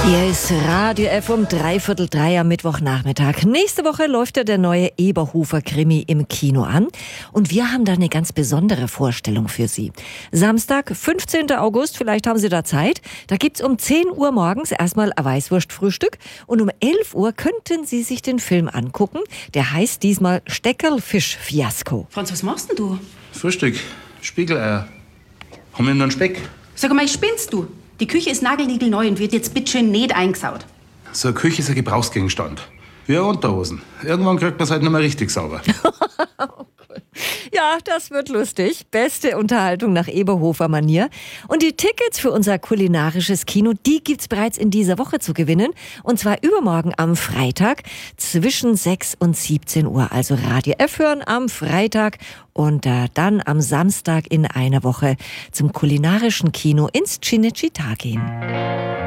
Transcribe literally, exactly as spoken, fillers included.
Hier ist Radio F um dreiviertel drei am Mittwochnachmittag. Nächste Woche läuft ja der neue Eberhofer-Krimi im Kino an. Und wir haben da eine ganz besondere Vorstellung für Sie. Samstag, fünfzehnten August, vielleicht haben Sie da Zeit. Da gibt's um zehn Uhr morgens erstmal ein Weißwurstfrühstück. Und um elf Uhr könnten Sie sich den Film angucken. Der heißt diesmal Steckerlfisch-Fiasko. Franz, was machst denn du? Frühstück, Spiegeleier. Haben wir noch einen Speck? Sag mal, spinnst du? Die Küche ist nagelniegelneu und wird jetzt bitteschön nicht eingesaut. So eine Küche ist ein Gebrauchsgegenstand. Wie eine Unterhosen. Irgendwann kriegt man es halt nicht mehr richtig sauber. Ja, das wird lustig. Beste Unterhaltung nach Eberhofer-Manier. Und die Tickets für unser kulinarisches Kino, die gibt's bereits in dieser Woche zu gewinnen. Und zwar übermorgen am Freitag zwischen sechs und siebzehn Uhr. Also Radio F hören am Freitag und äh, dann am Samstag in einer Woche zum kulinarischen Kino ins Cinecittà gehen.